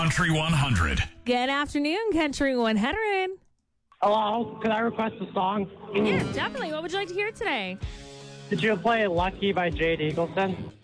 Country 100. Good afternoon, Country 100. Hello, could I request a song? Yeah, definitely. What would you like to hear today? Did you play Lucky by Jade Eagleson?